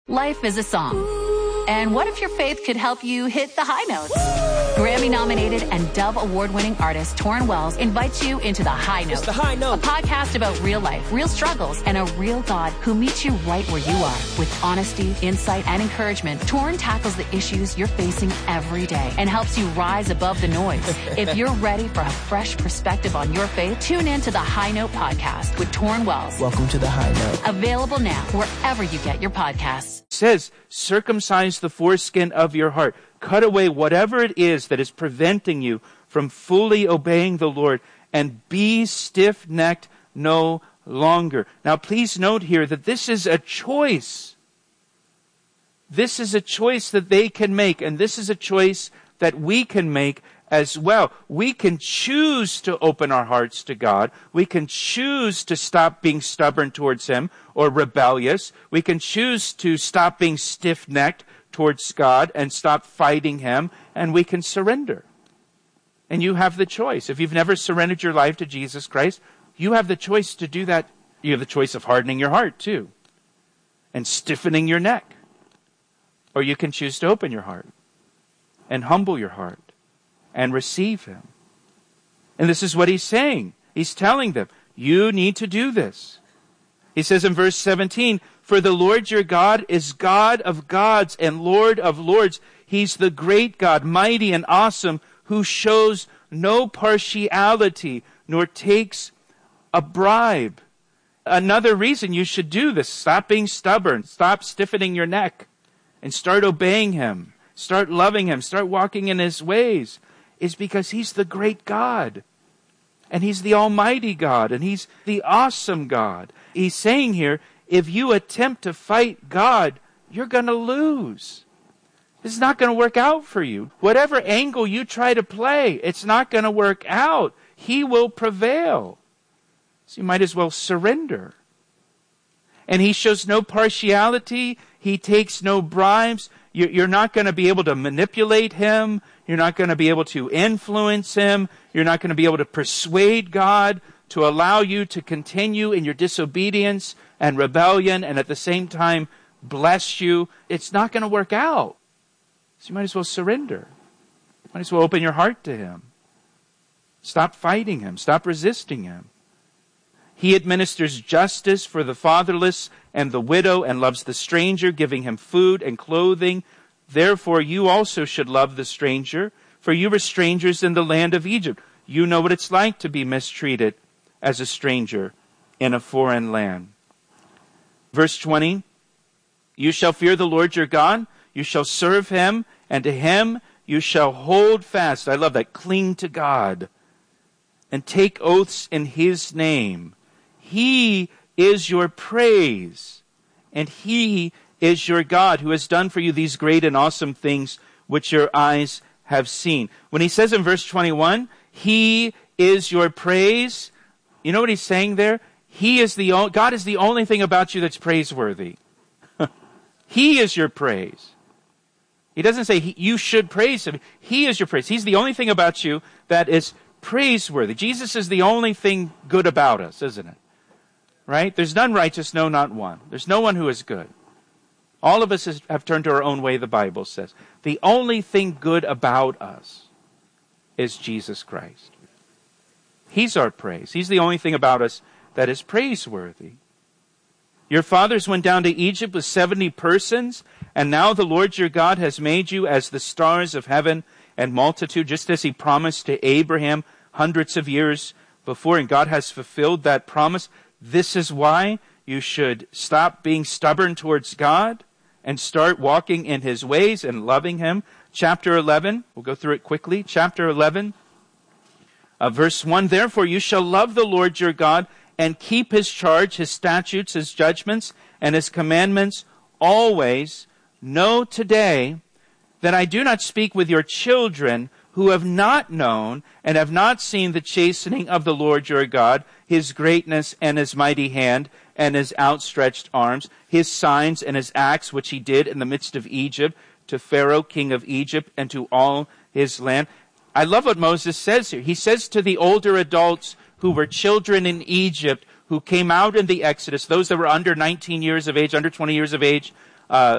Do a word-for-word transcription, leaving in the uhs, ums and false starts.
Life is a song. And what if your faith could help you hit the high notes? Grammy-nominated and Dove Award-winning artist Torrin Wells invites you into The High Note. It's The High Note. A podcast about real life, real struggles, and a real God who meets you right where you are. With honesty, insight, and encouragement, Torrin tackles the issues you're facing every day and helps you rise above the noise. If you're ready for a fresh perspective on your faith, tune in to The High Note podcast with Torrin Wells. Welcome to The High Note. Available now wherever you get your podcasts. It says, circumcise the foreskin of your heart. Cut away whatever it is that is preventing you from fully obeying the Lord, and be stiff-necked no longer. Now, please note here that this is a choice. This is a choice that they can make, and this is a choice that we can make as well. We can choose to open our hearts to God. We can choose to stop being stubborn towards Him or rebellious. We can choose to stop being stiff-necked towards God and stop fighting Him, and we can surrender. And you have the choice. If you've never surrendered your life to Jesus Christ, you have the choice to do that. You have the choice of hardening your heart too, and stiffening your neck. Or you can choose to open your heart and humble your heart and receive Him. And this is what He's saying. He's telling them, you need to do this. He says in verse seventeen, for the Lord your God is God of gods and Lord of lords. He's the great God, mighty and awesome, who shows no partiality nor takes a bribe. Another reason you should do this, stop being stubborn, stop stiffening your neck, and start obeying Him, start loving Him, start walking in His ways, is because He's the great God. And He's the almighty God, and He's the awesome God. He's saying here, if you attempt to fight God, you're going to lose. It's not going to work out for you. Whatever angle you try to play, it's not going to work out. He will prevail. So you might as well surrender. And He shows no partiality. He takes no bribes. You're not going to be able to manipulate Him. You're not going to be able to influence Him. You're not going to be able to persuade God to allow you to continue in your disobedience and rebellion and at the same time bless you. It's not going to work out. So you might as well surrender. You might as well open your heart to Him. Stop fighting Him. Stop resisting Him. He administers justice for the fatherless and the widow and loves the stranger, giving him food and clothing. Therefore, you also should love the stranger, for you were strangers in the land of Egypt. You know what it's like to be mistreated as a stranger in a foreign land. Verse twenty, you shall fear the Lord your God, you shall serve Him, and to Him you shall hold fast. I love that. Cling to God and take oaths in His name. He is your praise, and He is your God, who has done for you these great and awesome things which your eyes have seen. When He says in verse twenty-one, He is your praise, you know what He's saying there? He is the God is the only thing about you that's praiseworthy. He is your praise. He doesn't say he, you should praise Him. He is your praise. He's the only thing about you that is praiseworthy. Jesus is the only thing good about us, isn't it? Right? There's none righteous, no, not one. There's no one who is good. All of us is, have turned to our own way, the Bible says. The only thing good about us is Jesus Christ. He's our praise. He's the only thing about us that is praiseworthy. Your fathers went down to Egypt with seventy persons, and now the Lord your God has made you as the stars of heaven and multitude, just as He promised to Abraham hundreds of years before, and God has fulfilled that promise. This is why you should stop being stubborn towards God and start walking in His ways and loving Him. Chapter eleven, we'll go through it quickly. Chapter eleven, uh, verse one, therefore you shall love the Lord your God and keep His charge, His statutes, His judgments, and His commandments always. Know today that I do not speak with your children who have not known and have not seen the chastening of the Lord your God, His greatness and His mighty hand and His outstretched arms, His signs and His acts which He did in the midst of Egypt, to Pharaoh, king of Egypt, and to all his land. I love what Moses says here. He says to the older adults who were children in Egypt, who came out in the Exodus, those that were under nineteen years of age, under twenty years of age, uh,